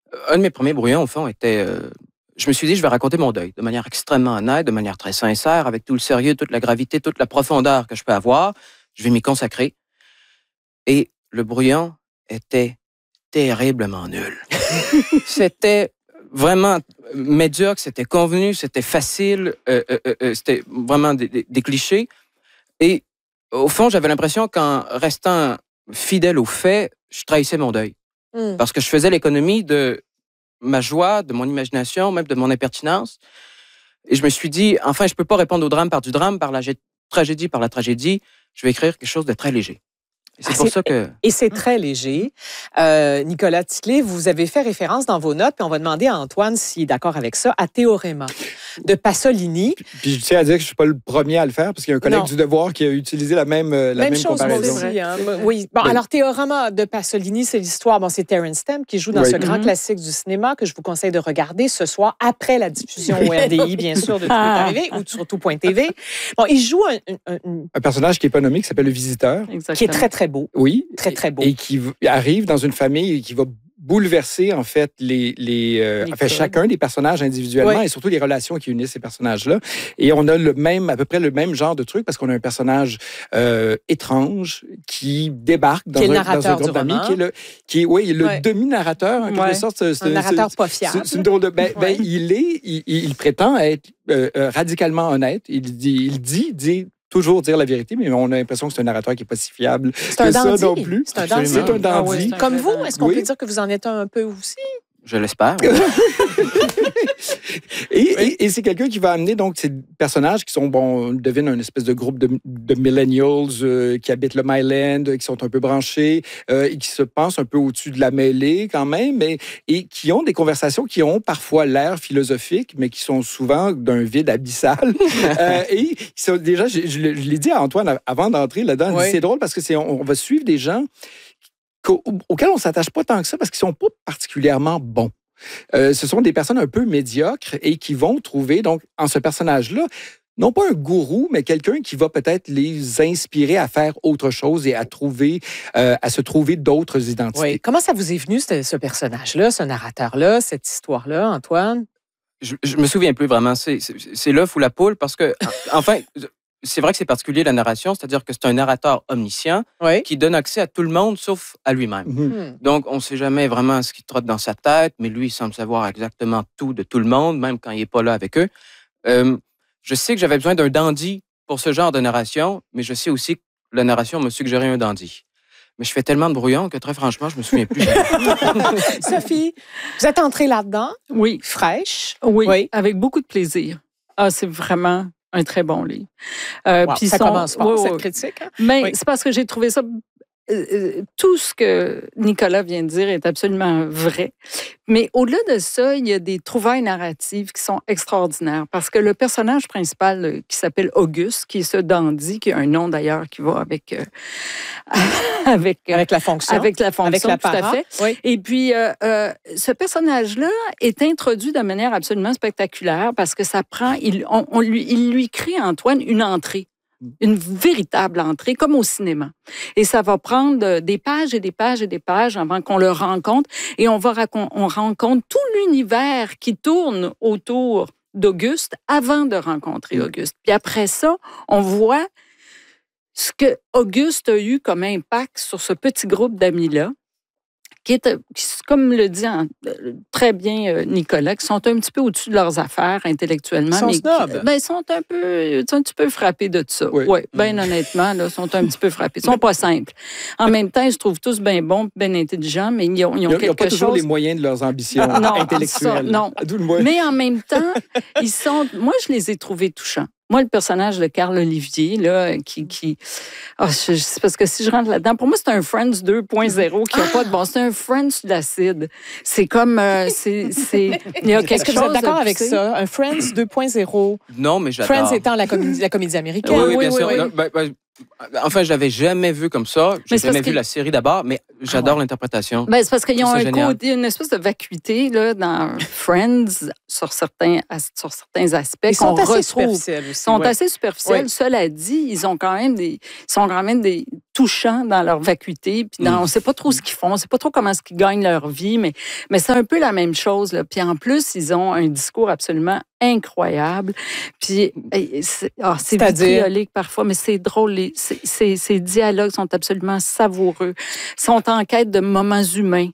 Un de mes premiers brouillons, au fond, était... je me suis dit, je vais raconter mon deuil de manière extrêmement honnête, de manière très sincère, avec tout le sérieux, toute la gravité, toute la profondeur que je peux avoir. Je vais m'y consacrer. Et le brouillon était terriblement nul. C'était vraiment médiocre, c'était convenu, c'était facile, c'était vraiment des clichés. Et au fond, j'avais l'impression qu'en restant fidèle aux faits, je trahissais mon deuil. Parce que je faisais l'économie de ma joie, de mon imagination, même de mon impertinence. Et je me suis dit, enfin, je ne peux pas répondre au drame, par la tragédie par la tragédie. Je vais écrire quelque chose de très léger. Et c'est pour ça que... Et c'est très léger. Nicolas Ticlé, vous avez fait référence dans vos notes, puis on va demander à Antoine s'il est d'accord avec ça, à Théorema de Pasolini. Puis je tiens à dire que je ne suis pas le premier à le faire, parce qu'il y a un collègue du Devoir qui a utilisé la même chose comparaison. Aussi, hein? Oui. Bon, alors, Théorema de Pasolini, c'est l'histoire. Bon, c'est Terence Stamp qui joue dans ce grand classique du cinéma que je vous conseille de regarder ce soir, après la diffusion au RDI, bien sûr, de Tout est arrivé, ou sur tout.tv. Bon, il joue un personnage qui n'est pas nommé, qui s'appelle le Visiteur. Exactement. Qui est très, très beau. Oui. Très, très beau. Et qui arrive dans une famille et qui va bouleverser, en fait, chacun des personnages individuellement et surtout les relations qui unissent ces personnages-là. Et on a à peu près le même genre de truc parce qu'on a un personnage étrange qui débarque dans un groupe d'amis, qui est le demi-narrateur, en quelque sorte. C'est un narrateur pas fiable. C'est une drôle de... il prétend être radicalement honnête. Il dit toujours dire la vérité, mais on a l'impression que c'est un narrateur qui n'est pas si fiable que ça non plus. C'est un dandy. C'est un dandy. Comme vous, est-ce qu'on peut dire que vous en êtes un peu aussi? Je l'espère. Et c'est quelqu'un qui va amener donc ces personnages qui sont, on devine un espèce de groupe de millennials qui habitent le Myland, qui sont un peu branchés et qui se pensent un peu au-dessus de la mêlée quand même, et qui ont des conversations qui ont parfois l'air philosophiques, mais qui sont souvent d'un vide abyssal. Et déjà, je l'ai dit à Antoine avant d'entrer là-dedans, c'est drôle parce que on va suivre des gens auxquels on ne s'attache pas tant que ça parce qu'ils ne sont pas particulièrement bons. Ce sont des personnes un peu médiocres et qui vont trouver, donc, en ce personnage-là, non pas un gourou, mais quelqu'un qui va peut-être les inspirer à faire autre chose et à se trouver d'autres identités. Oui. Comment ça vous est venu, ce personnage-là, ce narrateur-là, cette histoire-là, Antoine? Je me souviens plus vraiment. C'est l'œuf ou la poule parce que, enfin... C'est vrai que c'est particulier, la narration, c'est-à-dire que c'est un narrateur omniscient qui donne accès à tout le monde, sauf à lui-même. Donc, on ne sait jamais vraiment ce qui trotte dans sa tête, mais lui, il semble savoir exactement tout de tout le monde, même quand il n'est pas là avec eux. Je sais que j'avais besoin d'un dandy pour ce genre de narration, mais je sais aussi que la narration m'a suggéré un dandy. Mais je fais tellement de brouillons que, très franchement, je me souviens plus. Sophie, vous êtes entrée là-dedans? Oui. Fraîche? Oui, avec beaucoup de plaisir. Ah, c'est vraiment... un très bon livre. Puis ça commence fort, cette critique. Hein? Mais c'est parce que j'ai trouvé ça... tout ce que Nicolas vient de dire est absolument vrai. Mais au-delà de ça, il y a des trouvailles narratives qui sont extraordinaires. Parce que le personnage principal, qui s'appelle Auguste, qui est ce dandy, qui a un nom d'ailleurs qui va avec la fonction. Avec la fonction, avec la tout à fait. Oui. Et puis, ce personnage-là est introduit de manière absolument spectaculaire parce que ça prend... Il lui crée, Antoine, une entrée. Une véritable entrée, comme au cinéma. Et ça va prendre des pages et des pages et des pages avant qu'on le rencontre. Et on rencontre tout l'univers qui tourne autour d'Auguste avant de rencontrer Auguste. Puis après ça, on voit ce que Auguste a eu comme impact sur ce petit groupe d'amis-là, qui, comme le dit très bien Nicolas, qui sont un petit peu au-dessus de leurs affaires intellectuellement. Ils sont snobs. Ils sont un petit peu frappés de ça. Oui, bien honnêtement, ils sont un petit peu frappés. Ils sont pas simples. En même temps, ils se trouvent tous bien bons, bien intelligents, mais ils ont quelque chose... Ils n'ont pas toujours les moyens de leurs ambitions intellectuelles. Non, mais en même temps, moi, je les ai trouvés touchants. Moi, le personnage de Carl Olivier, là, c'est parce que si je rentre là-dedans, pour moi, c'est un Friends 2.0 qui n'a pas de bon. C'est un Friends de l'acide. C'est comme... il y a quelque Est-ce que vous êtes d'accord avec ça? Un Friends 2.0? Non, mais j'adore. Friends étant la comédie américaine. Oui, bien sûr. Oui. Non, Enfin, je l'avais jamais vu comme ça. J'ai jamais vu la série d'abord, mais j'adore l'interprétation. Ben, c'est parce qu'ils ont une espèce de vacuité là, dans Friends sur certains aspects. Ils sont assez superficiels aussi. Ils sont assez superficiels. Oui. Cela dit, ils sont quand même des touchants dans leur vacuité. Puis on ne sait pas trop ce qu'ils font, on ne sait pas trop comment ils gagnent leur vie, mais c'est un peu la même chose. Là. Puis en plus, ils ont un discours absolument incroyable. Puis c'est vitriolique parfois, mais c'est drôle. Ces dialogues sont absolument savoureux. Ils sont en quête de moments humains.